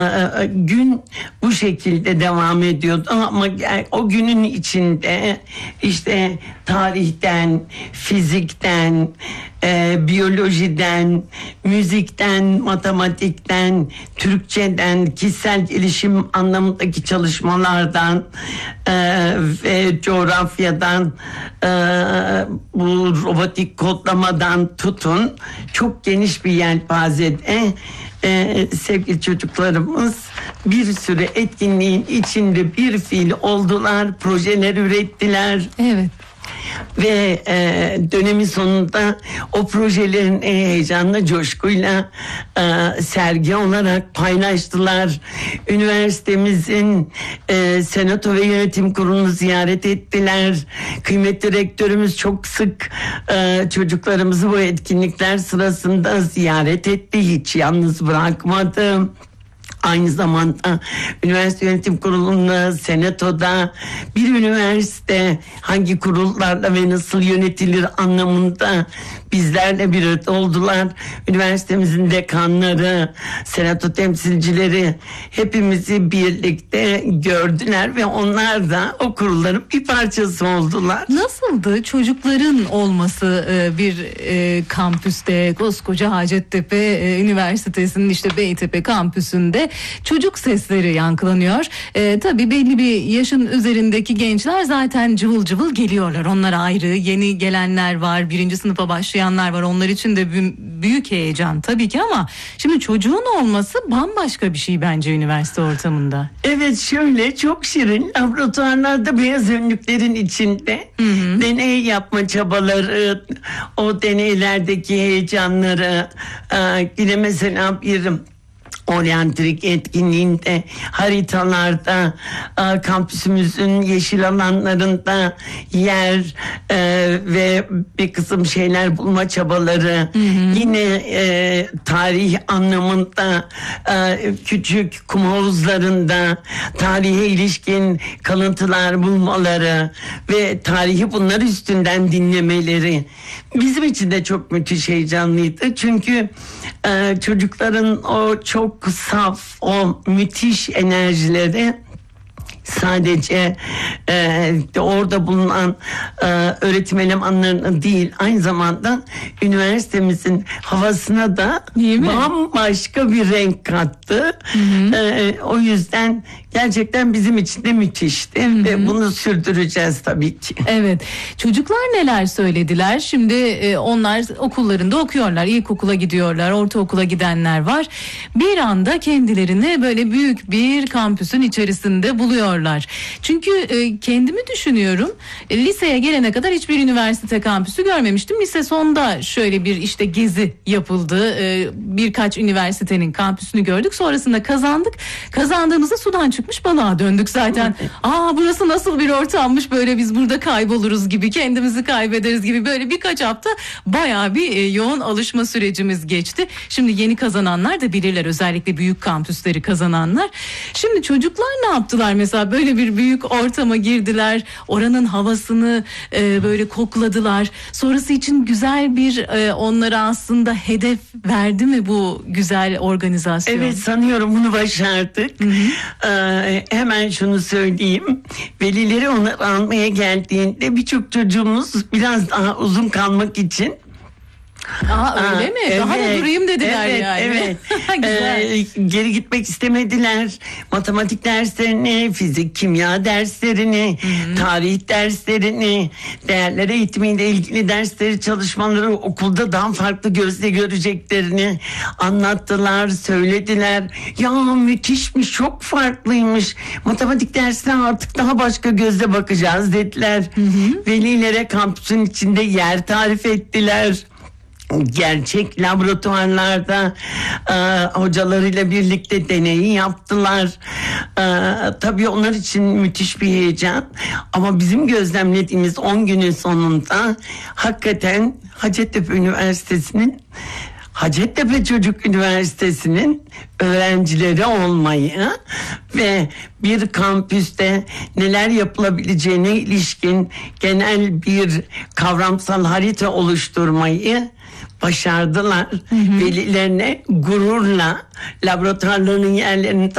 Gün bu şekilde devam ediyordu ama o günün içinde işte tarihten, fizikten, biyolojiden, müzikten, matematikten, Türkçeden, kişisel gelişim anlamındaki çalışmalardan ve coğrafyadan, bu robotik kodlamadan tutun çok geniş bir yelpazede sevgili çocuklarımız bir sürü etkinliğin içinde bir fiil oldular, projeler ürettiler. Evet. Ve dönemin sonunda o projelerin heyecanla, coşkuyla sergi olarak paylaştılar. Üniversitemizin senato ve yönetim kurulunu ziyaret ettiler. Kıymetli rektörümüz çok sık çocuklarımızı bu etkinlikler sırasında ziyaret etti. Hiç yalnız bırakmadı. Aynı zamanda üniversite yönetim kurulunda, senatoda bir üniversite hangi kurullarla ve nasıl yönetilir anlamında bizlerle bir arada oldular. Üniversitemizin dekanları, senato temsilcileri hepimizi birlikte gördüler ve onlar da o kurulların bir parçası oldular. Nasıldı çocukların olması bir kampüste, koskoca Hacettepe Üniversitesi'nin işte Beytepe kampüsünde çocuk sesleri yankılanıyor. Tabii belli bir yaşın üzerindeki gençler zaten cıvıl cıvıl geliyorlar. Onlar ayrı, yeni gelenler var, 1. sınıfa başlayanlar var. Onlar için de büyük heyecan tabii ki ama şimdi çocuğun olması bambaşka bir şey bence üniversite ortamında. Evet, şöyle çok şirin laboratuvarlarda beyaz önlüklerin içinde deney yapma çabaları, o deneylerdeki heyecanları, yine mesela bir oryantrik etkinliğinde haritalarda, kampüsümüzün yeşil alanlarında yer ve bir kısım şeyler bulma çabaları, yine tarih anlamında küçük kum havuzlarında tarihe ilişkin kalıntılar bulmaları ve tarihi bunlar üstünden dinlemeleri bizim için de çok müthiş heyecanlıydı. Çünkü çocukların o çok saf, o müthiş enerjileri sadece orada bulunan öğretim elemanlarına değil, aynı zamanda üniversitemizin havasına da bambaşka bir renk kattı. O yüzden gerçekten bizim için de müthişti ve bunu sürdüreceğiz tabii ki. Evet. Çocuklar neler söylediler? Şimdi onlar okullarında okuyorlar. İlkokula gidiyorlar, ortaokula gidenler var. Bir anda kendilerini böyle büyük bir kampüsün içerisinde buluyorlar. Çünkü kendimi düşünüyorum. Liseye gelene kadar hiçbir üniversite kampüsü görmemiştim. Lise sonunda şöyle bir işte gezi yapıldı. Birkaç üniversitenin kampüsünü gördük. Sonrasında kazandık. Kazandığımızda sudan çıkmış balığa döndük zaten. Burası nasıl bir ortammış, böyle biz burada kayboluruz gibi, kendimizi kaybederiz gibi, böyle birkaç hafta bayağı bir yoğun alışma sürecimiz geçti. Şimdi yeni kazananlar da bilirler, özellikle büyük kampüsleri kazananlar. Şimdi çocuklar ne yaptılar mesela? Böyle bir büyük ortama girdiler. Oranın havasını böyle kokladılar. Sonrası için güzel bir onlara aslında hedef verdi mi bu güzel organizasyon? Evet, sanıyorum bunu başardık. Hemen şunu söyleyeyim. Velileri onu almaya geldiğinde birçok çocuğumuz biraz daha uzun kalmak için öyle mi? Evet, daha da durayım dediler yani. Evet. Geri gitmek istemediler. Matematik derslerini, fizik, kimya derslerini, tarih derslerini, değerler eğitimiyle ilgili dersleri, çalışmaları okulda daha farklı gözle göreceklerini anlattılar, söylediler. Ya müthişmiş, çok farklıymış. Matematik dersine artık daha başka gözle bakacağız dediler. Velilere kampüsün içinde yer tarif ettiler. Gerçek laboratuvarlarda hocalarıyla birlikte deneyi yaptılar. Tabii onlar için müthiş bir heyecan. Ama bizim gözlemlediğimiz 10 günün sonunda hakikaten Hacettepe Üniversitesi'nin, Hacettepe Çocuk Üniversitesi'nin öğrencileri olmayı ve bir kampüste neler yapılabileceğine ilişkin genel bir kavramsal harita oluşturmayı başardılar. Velilerine gururla laboratuvarlarının yerlerini